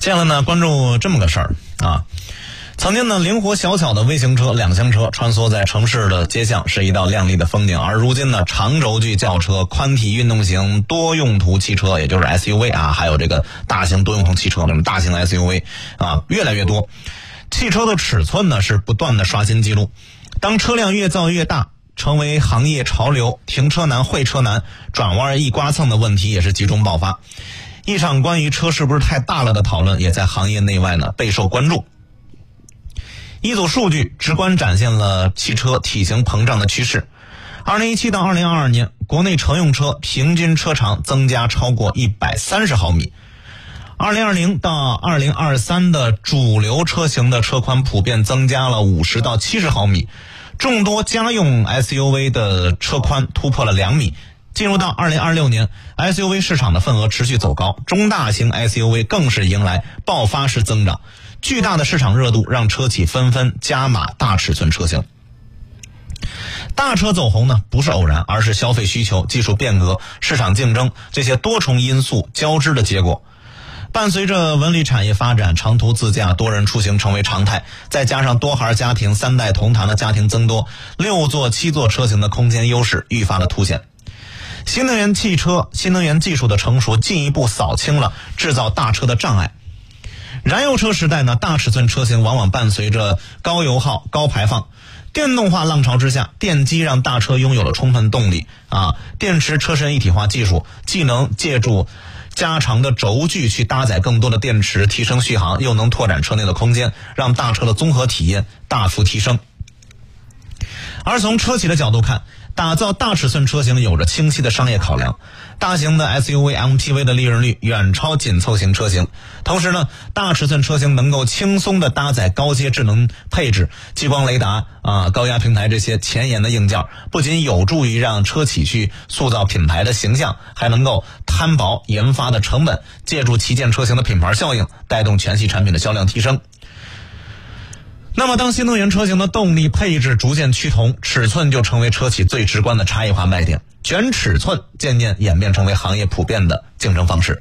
接下来呢，关注这么个事儿啊。曾经呢，灵活小巧的微型车、两厢车穿梭在城市的街巷，是一道亮丽的风景。而如今呢，长轴距轿车、宽体运动型多用途汽车，也就是 SUV 啊，还有这个大型多用途汽车，那么大型 SUV 啊，越来越多。汽车的尺寸呢，是不断的刷新记录。当车辆越造越大，成为行业潮流，停车难、会车难、转弯易刮蹭的问题也是集中爆发。一场关于车是不是太大了的讨论，也在行业内外呢备受关注。一组数据直观展现了汽车体型膨胀的趋势。2017到2022年，国内乘用车平均车长增加超过130毫米。2020到2023的主流车型的车宽普遍增加了50到70毫米，众多家用 SUV 的车宽突破了2米。进入到2026年， SUV 市场的份额持续走高，中大型 SUV 更是迎来爆发式增长。巨大的市场热度让车企纷纷加码大尺寸车型。大车走红呢，不是偶然，而是消费需求、技术变革、市场竞争这些多重因素交织的结果。伴随着文旅产业发展，长途自驾、多人出行成为常态，再加上多孩家庭、3代同堂的家庭增多，6座、7座车型的空间优势愈发的凸显。新能源汽车、新能源技术的成熟，进一步扫清了制造大车的障碍。燃油车时代呢，大尺寸车型往往伴随着高油耗、高排放。电动化浪潮之下，电机让大车拥有了充分动力啊！电池车身一体化技术既能借助加长的轴距去搭载更多的电池，提升续航，又能拓展车内的空间，让大车的综合体验大幅提升。而从车企的角度看，打造大尺寸车型有着清晰的商业考量。大型的 SUV、MPV 的利润率远超紧凑型车型，同时呢，大尺寸车型能够轻松的搭载高阶智能配置、激光雷达高压平台这些前沿的硬件，不仅有助于让车企去塑造品牌的形象，还能够摊薄研发的成本，借助旗舰车型的品牌效应，带动全系产品的销量提升。那么当新能源车型的动力配置逐渐趋同，尺寸就成为车企最直观的差异化卖点，全尺寸渐渐演变成为行业普遍的竞争方式。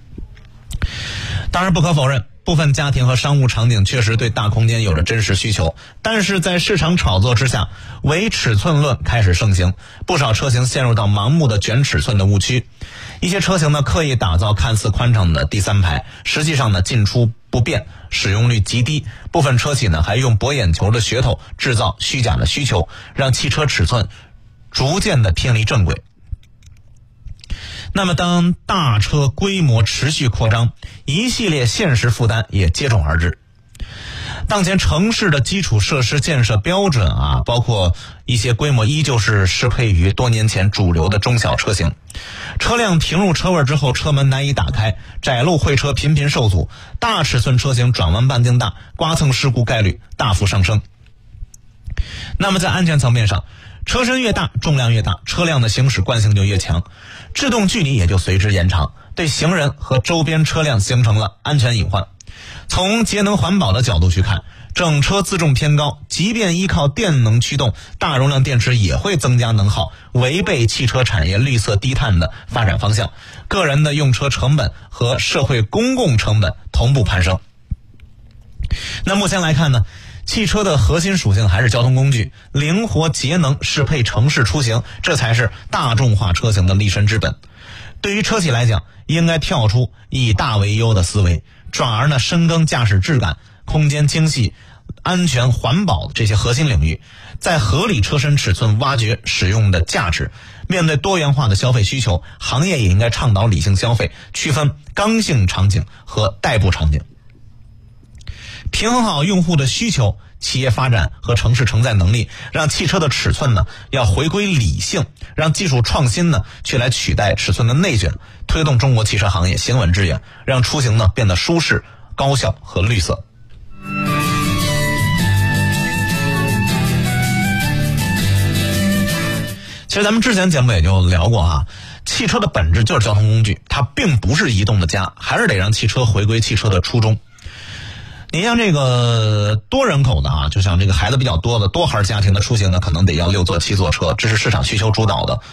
当然不可否认，部分家庭和商务场景确实对大空间有着真实需求，但是在市场炒作之下，唯尺寸论开始盛行，不少车型陷入到盲目的卷尺寸的误区。一些车型呢，刻意打造看似宽敞的第三排，实际上呢进出不便，使用率极低。部分车企呢还用博眼球的噱头制造虚假的需求，让汽车尺寸逐渐的偏离正轨。那么当大车规模持续扩张，一系列现实负担也接踵而至。当前城市的基础设施建设标准包括一些规模依旧是适配于多年前主流的中小车型。车辆停入车位之后，车门难以打开，窄路会车频频受阻，大尺寸车型转弯半径大，刮蹭事故概率大幅上升。那么在安全层面上，车身越大，重量越大，车辆的行驶惯性就越强，制动距离也就随之延长，对行人和周边车辆形成了安全隐患。从节能环保的角度去看，整车自重偏高，即便依靠电能驱动，大容量电池也会增加能耗，违背汽车产业绿色低碳的发展方向，个人的用车成本和社会公共成本同步攀升。那目前来看呢，汽车的核心属性还是交通工具，灵活节能适配城市出行，这才是大众化车型的立身之本。对于车企来讲，应该跳出以大为优的思维，转而呢深耕驾驶质感、空间精细、安全环保这些核心领域，在合理车身尺寸挖掘使用的价值。面对多元化的消费需求，行业也应该倡导理性消费，区分刚性场景和代步场景，平衡好用户的需求、企业发展和城市承载能力，让汽车的尺寸呢要回归理性，让技术创新呢去来取代尺寸的内卷，推动中国汽车行业行稳致远，让出行呢变得舒适、高效和绿色。其实咱们之前节目也就聊过汽车的本质就是交通工具，它并不是移动的家，还是得让汽车回归汽车的初衷。你像这个多人口的就像这个孩子比较多的多孩家庭的出行呢，可能得要6座7座车，这是市场需求主导的。